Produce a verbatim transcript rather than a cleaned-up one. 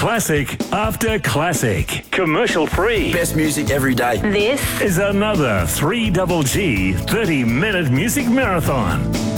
Classic after classic. Commercial free. Best music every day. This Is another three G G thirty minute music marathon.